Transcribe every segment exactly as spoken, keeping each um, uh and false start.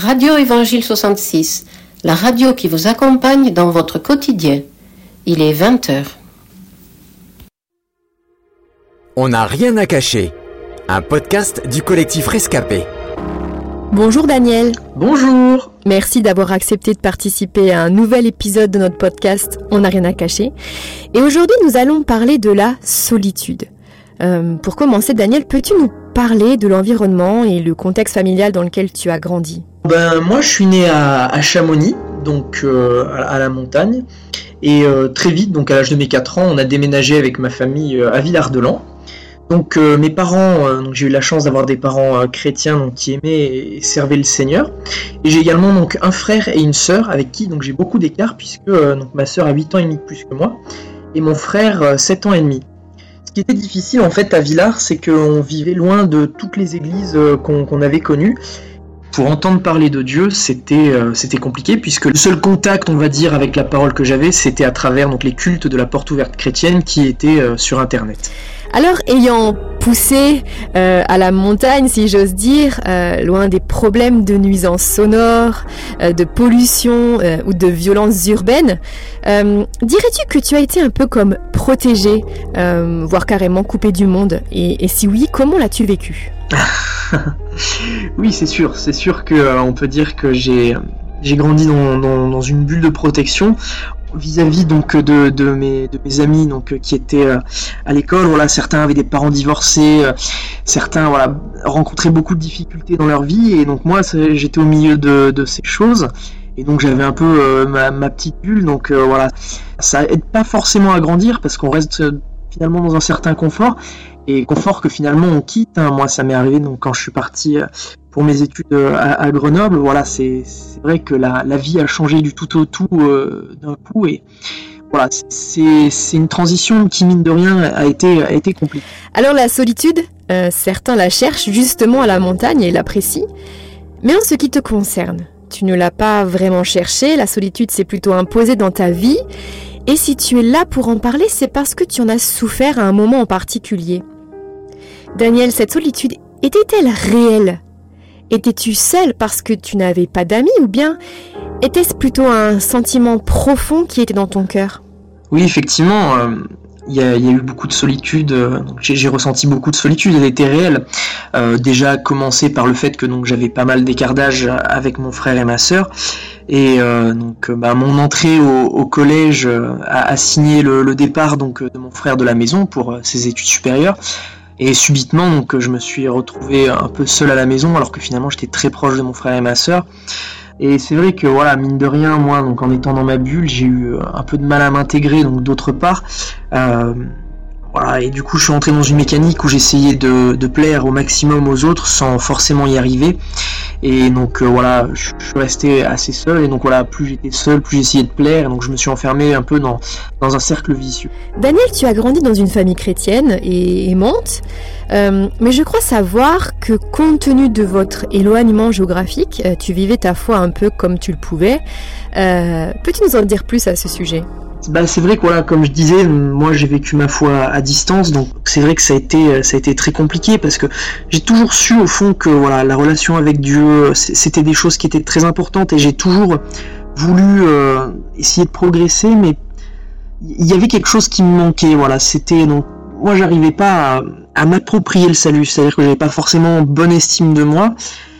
Radio Évangile soixante-six, la radio qui vous accompagne dans votre quotidien. Il est vingt heures. On n'a rien à cacher. Un podcast du collectif Rescapé. Bonjour Daniel. Bonjour. Merci d'avoir accepté de participer à un nouvel épisode de notre podcast On n'a rien à cacher. Et aujourd'hui, nous allons parler de la solitude. Euh, pour commencer, Daniel, peux-tu nous parler de l'environnement et le contexte familial dans lequel tu as grandi ? Ben, moi, je suis né à, à Chamonix, donc euh, à, à la montagne. Et euh, très vite, donc à l'âge de mes quatre ans, on a déménagé avec ma famille euh, à Villard-de-Lans. Donc euh, mes parents, euh, donc j'ai eu la chance d'avoir des parents euh, chrétiens donc, qui aimaient et servaient le Seigneur. Et j'ai également donc un frère et une sœur avec qui donc j'ai beaucoup d'écart puisque euh, donc ma sœur a huit ans et demi de plus que moi et mon frère euh, sept ans et demi. Ce qui était difficile en fait à Villars, c'est qu'on vivait loin de toutes les églises euh, qu'on, qu'on avait connues. Pour entendre parler de Dieu, c'était euh, c'était compliqué puisque le seul contact, on va dire, avec la parole que j'avais, c'était à travers donc les cultes de la porte ouverte chrétienne qui étaient euh, sur Internet. Alors, ayant poussé euh, à la montagne, si j'ose dire, euh, loin des problèmes de nuisances sonores, euh, de pollution euh, ou de violences urbaines, euh, dirais-tu que tu as été un peu comme protégé, euh, voire carrément coupé du monde ? Et, et si oui, comment l'as-tu vécu ? Oui, c'est sûr, c'est sûr que euh, on peut dire que j'ai j'ai grandi dans, dans, dans une bulle de protection vis-à-vis donc de, de mes de mes amis donc qui étaient euh, à l'école. Voilà, certains avaient des parents divorcés, euh, certains voilà rencontraient beaucoup de difficultés dans leur vie et donc moi j'étais au milieu de, de ces choses et donc j'avais un peu euh, ma, ma petite bulle donc euh, voilà, ça aide pas forcément à grandir parce qu'on reste euh, finalement dans un certain confort. Et confort que finalement on quitte, hein. Moi ça m'est arrivé donc quand je suis parti pour mes études à, à Grenoble, voilà c'est, c'est vrai que la, la vie a changé du tout au tout euh, d'un coup et voilà c'est, c'est une transition qui mine de rien a été, a été compliquée. Alors la solitude, euh, certains la cherchent justement à la montagne et l'apprécient, mais en ce qui te concerne, tu ne l'as pas vraiment cherché, la solitude s'est plutôt imposée dans ta vie. Et si tu es là pour en parler, c'est parce que tu en as souffert à un moment en particulier. Daniel, cette solitude était-elle réelle ? Étais-tu seul parce que tu n'avais pas d'amis ou bien était-ce plutôt un sentiment profond qui était dans ton cœur ? Oui, effectivement, euh, il y a, y a eu beaucoup de solitude, euh, donc j'ai, j'ai ressenti beaucoup de solitude, elle était réelle. Euh, déjà commencé par le fait que donc, j'avais pas mal d'écart d'âge avec mon frère et ma sœur. Et euh, donc bah, mon entrée au, au collège euh, a, a signé le, le départ donc de mon frère de la maison pour euh, ses études supérieures et subitement donc je me suis retrouvé un peu seul à la maison alors que finalement j'étais très proche de mon frère et ma sœur et c'est vrai que voilà mine de rien moi donc en étant dans ma bulle j'ai eu un peu de mal à m'intégrer donc d'autre part euh, voilà et du coup je suis entré dans une mécanique où j'essayais de, de plaire au maximum aux autres sans forcément y arriver. Et donc euh, voilà, je suis resté assez seul et donc voilà, plus j'étais seul, plus j'essayais de plaire et donc je me suis enfermé un peu dans, dans un cercle vicieux. Daniel, tu as grandi dans une famille chrétienne et aimante, euh, mais je crois savoir que compte tenu de votre éloignement géographique, euh, tu vivais ta foi un peu comme tu le pouvais. Euh, peux-tu nous en dire plus à ce sujet ? Bah, c'est vrai que voilà, comme je disais, moi j'ai vécu ma foi à distance, donc c'est vrai que ça a été, ça a été très compliqué parce que j'ai toujours su au fond que voilà, la relation avec Dieu, c'était des choses qui étaient très importantes et j'ai toujours voulu euh, essayer de progresser, mais il y avait quelque chose qui me manquait. Voilà, c'était donc moi j'arrivais pas à, à m'approprier le salut, c'est-à-dire que j'avais pas forcément bonne estime de moi.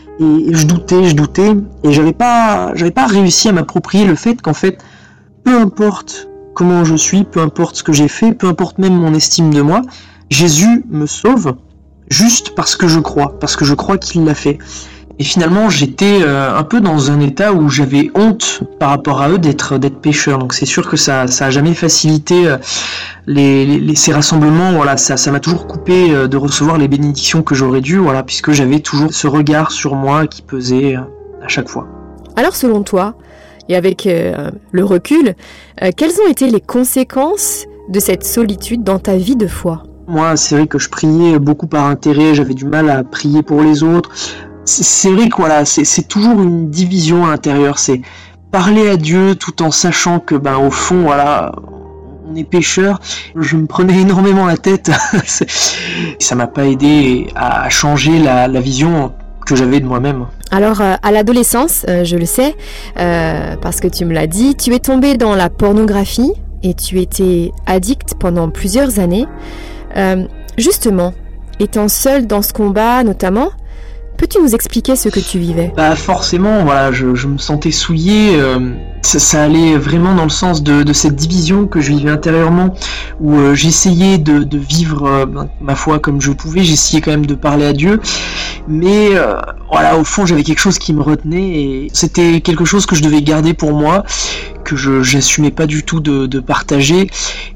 Et je doutais, je doutais, et j'avais pas, j'avais pas réussi à m'approprier le fait qu'en fait, peu importe comment je suis, peu importe ce que j'ai fait, peu importe même mon estime de moi, Jésus me sauve juste parce que je crois, parce que je crois qu'il l'a fait. Et finalement, j'étais euh, un peu dans un état où j'avais honte par rapport à eux d'être d'être pécheur. Donc c'est sûr que ça ça a jamais facilité euh, les, les ces rassemblements. Voilà, ça ça m'a toujours coupé euh, de recevoir les bénédictions que j'aurais dû. Voilà, puisque j'avais toujours ce regard sur moi qui pesait euh, à chaque fois. Alors selon toi, et avec euh, le recul, euh, quelles ont été les conséquences de cette solitude dans ta vie de foi ? Moi, c'est vrai que je priais beaucoup par intérêt, j'avais du mal à prier pour les autres. C'est, c'est vrai que voilà, c'est, c'est toujours une division à l'intérieur, c'est parler à Dieu tout en sachant que, ben, au fond, voilà, on est pécheur. Je me prenais énormément la tête, ça m'a pas aidé à changer la, la vision que j'avais de moi-même. Alors, euh, à l'adolescence, euh, je le sais, euh, parce que tu me l'as dit, tu es tombée dans la pornographie et tu étais addict pendant plusieurs années. Euh, justement, étant seule dans ce combat notamment, peux-tu nous expliquer ce que tu vivais ? Bah forcément, voilà, je, je me sentais souillé. Euh, ça, ça allait vraiment dans le sens de, de cette division que je vivais intérieurement, où euh, j'essayais de, de vivre euh, ma foi comme je pouvais. J'essayais quand même de parler à Dieu, mais euh, voilà, au fond, j'avais quelque chose qui me retenait et c'était quelque chose que je devais garder pour moi, que je j'assumais pas du tout de, de partager.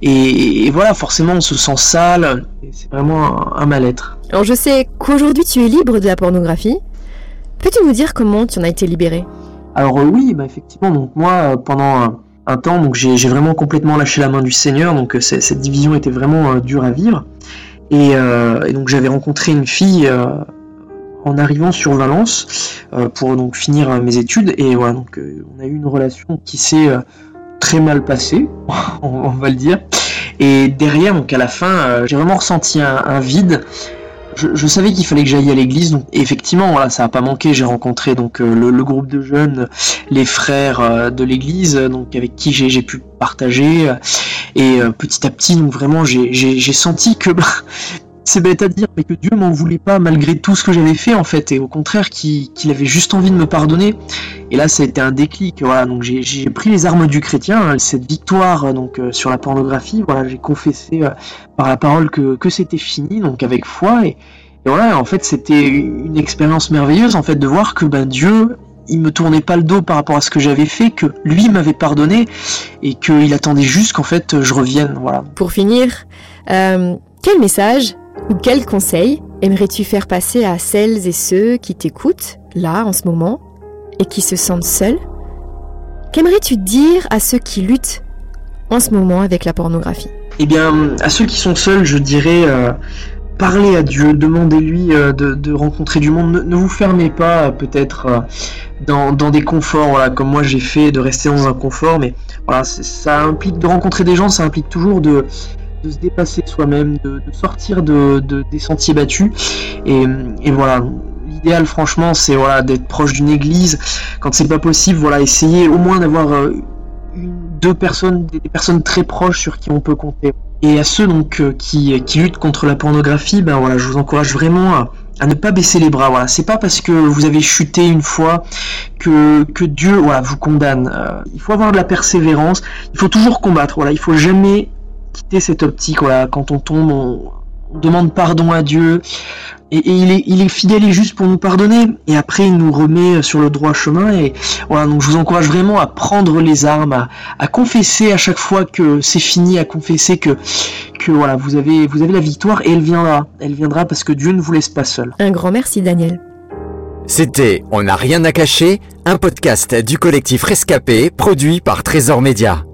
Et, et voilà, forcément, on se sent sale. Et c'est vraiment un, un mal-être. Alors je sais qu'aujourd'hui tu es libre de la pornographie. Peux-tu nous dire comment tu en as été libéré ? Alors euh, oui, bah effectivement, donc moi euh, pendant un, un temps, donc j'ai, j'ai vraiment complètement lâché la main du Seigneur, donc euh, cette division était vraiment euh, dure à vivre. Et, euh, et donc j'avais rencontré une fille euh, en arrivant sur Valence euh, pour donc finir euh, mes études, et voilà, donc euh, on a eu une relation qui s'est euh, très mal passée, on, on va le dire. Et derrière, donc à la fin, euh, j'ai vraiment ressenti un, un vide. Je, je savais qu'il fallait que j'aille à l'église, donc effectivement, voilà, ça a pas manqué. J'ai rencontré donc euh, le, le groupe de jeunes, les frères euh, de l'église, donc avec qui j'ai, j'ai pu partager. Euh, et euh, petit à petit, donc vraiment, j'ai, j'ai, j'ai senti que bah, c'est bête à dire, mais que Dieu m'en voulait pas malgré tout ce que j'avais fait en fait, et au contraire qu'il, qu'il avait juste envie de me pardonner. Et là, ça a été un déclic. Voilà, donc j'ai, j'ai pris les armes du chrétien, hein, cette victoire donc euh, sur la pornographie. Voilà, j'ai confessé euh, par la parole que que c'était fini, donc avec foi. Et, et voilà, en fait, c'était une expérience merveilleuse en fait de voir que ben Dieu, il me tournait pas le dos par rapport à ce que j'avais fait, que lui m'avait pardonné et qu'il attendait juste qu'en fait je revienne. Voilà. Pour finir, euh, quel message ou quel conseil aimerais-tu faire passer à celles et ceux qui t'écoutent là en ce moment et qui se sentent seuls ? Qu'aimerais-tu dire à ceux qui luttent en ce moment avec la pornographie ? Eh bien, à ceux qui sont seuls, je dirais euh, parlez à Dieu, demandez-lui euh, de, de rencontrer du monde. Ne, ne vous fermez pas euh, peut-être euh, dans, dans des conforts, voilà, comme moi j'ai fait, de rester dans un confort. Mais voilà, ça implique de rencontrer des gens, ça implique toujours de de se dépasser soi-même, de, de sortir de, de, des sentiers battus. Et, et voilà, l'idéal franchement c'est voilà, d'être proche d'une église. Quand c'est pas possible, voilà, essayer au moins d'avoir euh, une, deux personnes, des, des personnes très proches sur qui on peut compter. Et à ceux donc euh, qui, qui luttent contre la pornographie, ben voilà, je vous encourage vraiment à, à ne pas baisser les bras. Voilà, c'est pas parce que vous avez chuté une fois que, que Dieu voilà, vous condamne. Euh, il faut avoir de la persévérance, il faut toujours combattre, voilà, il faut jamais quitter cette optique, voilà, quand on tombe, on, on demande pardon à Dieu, et, et il, est, il est fidèle et juste pour nous pardonner, et après il nous remet sur le droit chemin, et voilà, donc je vous encourage vraiment à prendre les armes, à, à confesser à chaque fois que c'est fini, à confesser que, que voilà, vous avez, vous avez la victoire, et elle viendra, elle viendra parce que Dieu ne vous laisse pas seul. Un grand merci Daniel. C'était On n'a rien à cacher, un podcast du collectif Rescapé, produit par Trésor Média.